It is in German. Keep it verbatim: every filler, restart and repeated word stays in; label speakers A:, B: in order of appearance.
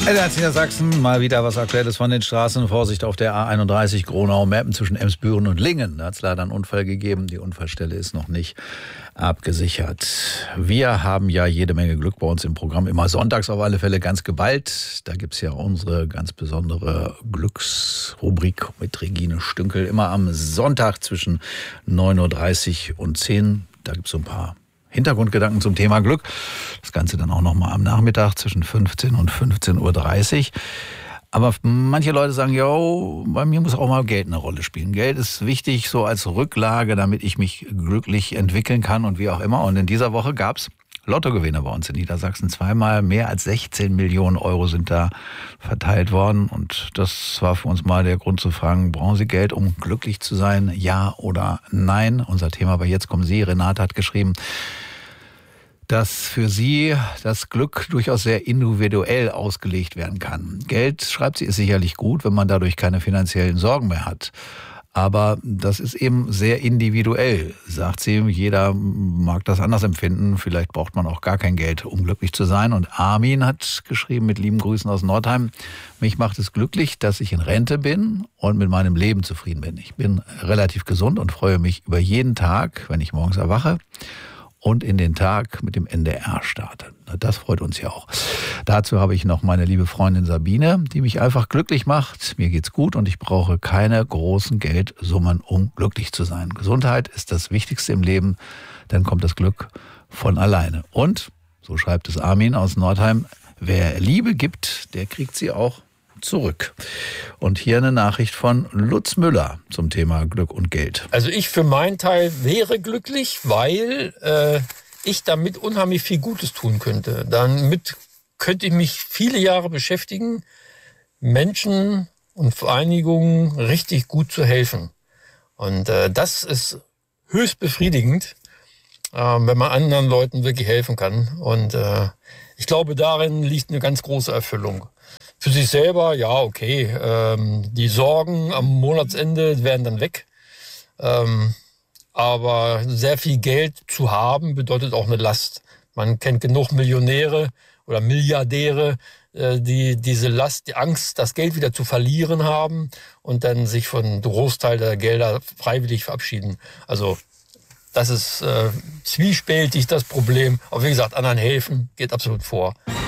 A: Als Niedersachsen mal wieder was Aktuelles von den Straßen. Vorsicht auf der A einunddreißig Gronau-Meppen zwischen Emsbüren und Lingen. Da hat es leider einen Unfall gegeben. Die Unfallstelle ist noch nicht abgesichert. Wir haben ja jede Menge Glück bei uns im Programm. Immer sonntags auf alle Fälle ganz geballt. Da gibt es ja unsere ganz besondere Glücksrubrik mit Regine Stünkel. Immer am Sonntag zwischen neun Uhr dreißig und zehn. Da gibt es so ein paar Hintergrundgedanken zum Thema Glück. Das Ganze dann auch nochmal am Nachmittag zwischen fünfzehn und fünfzehn Uhr dreißig. Aber manche Leute sagen, jo, bei mir muss auch mal Geld eine Rolle spielen. Geld ist wichtig so als Rücklage, damit ich mich glücklich entwickeln kann und wie auch immer. Und in dieser Woche gab's Lottogewinne bei uns in Niedersachsen. Zweimal mehr als sechzehn Millionen Euro sind da verteilt worden. Und das war für uns mal der Grund zu fragen, brauchen Sie Geld, um glücklich zu sein? Ja oder nein? Unser Thema bei Jetzt kommen Sie. Renate hat geschrieben, dass für sie das Glück durchaus sehr individuell ausgelegt werden kann. Geld, schreibt sie, ist sicherlich gut, wenn man dadurch keine finanziellen Sorgen mehr hat. Aber das ist eben sehr individuell, sagt sie. Jeder mag das anders empfinden. Vielleicht braucht man auch gar kein Geld, um glücklich zu sein. Und Armin hat geschrieben, mit lieben Grüßen aus Nordheim, mich macht es glücklich, dass ich in Rente bin und mit meinem Leben zufrieden bin. Ich bin relativ gesund und freue mich über jeden Tag, wenn ich morgens erwache und in den Tag mit dem N D R starte. Das freut uns ja auch. Dazu habe ich noch meine liebe Freundin Sabine, die mich einfach glücklich macht. Mir geht's gut und ich brauche keine großen Geldsummen, um glücklich zu sein. Gesundheit ist das Wichtigste im Leben, dann kommt das Glück von alleine. Und, so schreibt es Armin aus Nordheim, wer Liebe gibt, der kriegt sie auch zurück. Und hier eine Nachricht von Lutz Müller zum Thema Glück und Geld.
B: Also ich für meinen Teil wäre glücklich, weil äh, ich damit unheimlich viel Gutes tun könnte. Damit könnte ich mich viele Jahre beschäftigen, Menschen und Vereinigungen richtig gut zu helfen. Und äh, das ist höchst befriedigend, äh, wenn man anderen Leuten wirklich helfen kann. Und äh, ich glaube, darin liegt eine ganz große Erfüllung. Für sich selber, ja, okay. Ähm, die Sorgen am Monatsende werden dann weg. Ähm, aber sehr viel Geld zu haben, bedeutet auch eine Last. Man kennt genug Millionäre oder Milliardäre, äh, die diese Last, die Angst, das Geld wieder zu verlieren haben und dann sich von einem Großteil der Gelder freiwillig verabschieden. Also das ist äh, zwiespältig, das Problem. Aber wie gesagt, anderen helfen geht absolut vor.